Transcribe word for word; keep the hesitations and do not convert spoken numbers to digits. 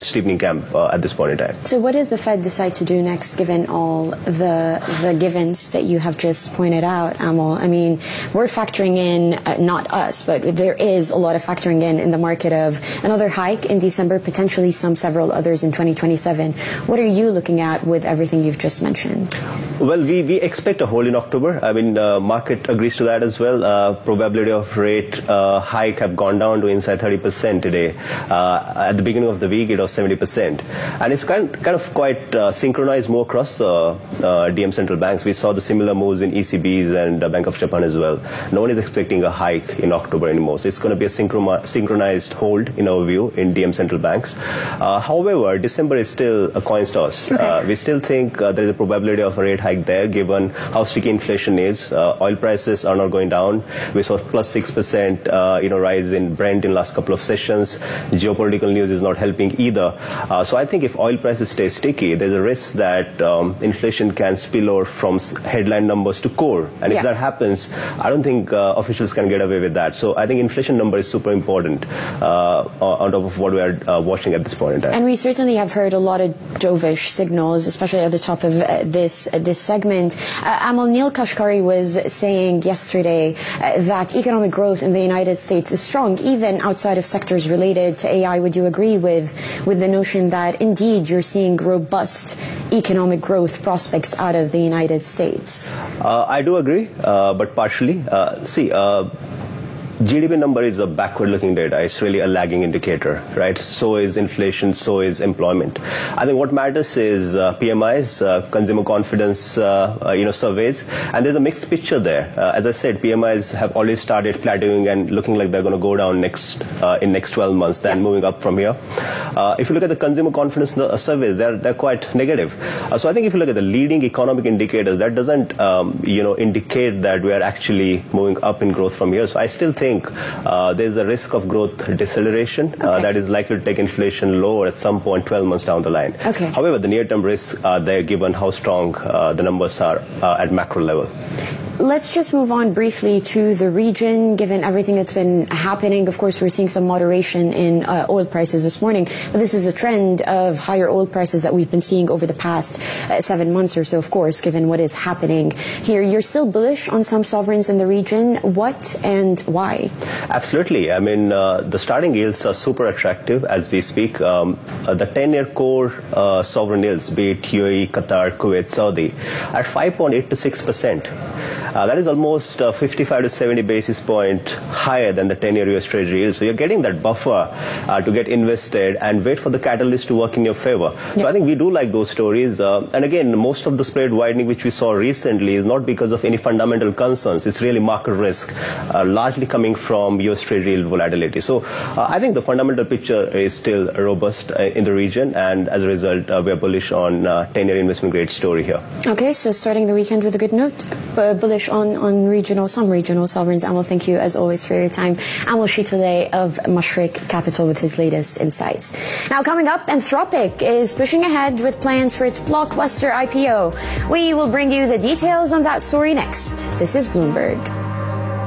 steepening camp uh, at this point in time. So what did the Fed decide to do next, given all the the givens that you have just pointed out, Amol? I mean, we're factoring in, uh, not us, but there is a lot of factoring in in the market of another hike in December, potentially some several others in twenty twenty-seven. What are you looking at with everything you've just mentioned? Well, we, we expect a hold in October. I mean, uh, market agrees to that as well. Uh, probability of rate uh, hike have gone down to inside thirty percent today. Uh, at the beginning of the week, it was seventy percent. And it's kind, kind of quite uh, synchronized more across the uh, D M central banks. We saw the similar moves in E C Bs and uh, Bank of Japan as well. No one is expecting a hike in October anymore. So it's going to be a synchro- synchronized hold, in our view, in D M central banks. Uh, however, December is still a coin toss. Okay. Uh, we still think uh, there is a probability of a rate hike there, given how sticky inflation is. Uh, oil prices are not going down. We saw plus six percent uh, you know, rise in Brent in last couple of sessions. Geopolitical news is not helping either. Uh, so I think if oil prices stay sticky, there's a risk that um, inflation can spill over from headline numbers to core. And yeah. if that happens, I don't think uh, officials can get away with that. So I think inflation number is super important uh, on top of what we are uh, watching at this point in time. And we certainly have heard a lot of dovish signals, especially at the top of uh, this uh, this segment. Uh, Amol, Neil Kashkari was saying yesterday uh, that economic growth in the United States is strong, even outside of sectors related to A I. Would you agree with, with the notion that indeed you're seeing robust economic growth prospects out of the United States? Uh, I do agree, uh, but partially. Uh, see, uh, G D P number is a backward-looking data. It's really a lagging indicator, right? So is inflation, so is employment. I think what matters is uh, P M Is, uh, consumer confidence, uh, uh, you know, surveys, and there's a mixed picture there. Uh, as I said, P M Is have already started plateauing and looking like they're going to go down next uh, in next twelve months, then moving up from here. Uh, if you look at the consumer confidence uh, surveys, they're they're quite negative. Uh, so I think if you look at the leading economic indicators, that doesn't um, you know indicate that we are actually moving up in growth from here. So I still think. think uh, there's a risk of growth deceleration okay. uh, that is likely to take inflation lower at some point twelve months down the line. Okay. However, the near-term risks are there given how strong uh, the numbers are uh, at macro level. Let's just move on briefly to the region, given everything that's been happening. Of course, we're seeing some moderation in uh, oil prices this morning, but this is a trend of higher oil prices that we've been seeing over the past uh, seven months or so, of course, given what is happening here. You're still bullish on some sovereigns in the region. What and why? Absolutely. I mean, uh, the starting yields are super attractive as we speak. Um, uh, the ten-year core uh, sovereign yields, be it U A E, Qatar, Kuwait, Saudi, at five point eight to six percent. Uh, that is almost uh, fifty-five to seventy basis point higher than the ten-year U S Treasury yield. So you're getting that buffer uh, to get invested and wait for the catalyst to work in your favor. Yeah. So I think we do like those stories. Uh, and again, most of the spread widening which we saw recently is not because of any fundamental concerns. It's really market risk, uh, largely coming from U S Treasury yield volatility. So uh, I think the fundamental picture is still robust uh, in the region. And as a result, uh, we are bullish on uh, ten-year investment grade story here. Okay, so starting the weekend with a good note. Uh, bullish on, on regional, some regional sovereigns. Amol, thank you as always for your time. Amol Shitole of Mashreq Capital with his latest insights. Now coming up, Anthropic is pushing ahead with plans for its blockbuster I P O. We will bring you the details on that story next. This is Bloomberg.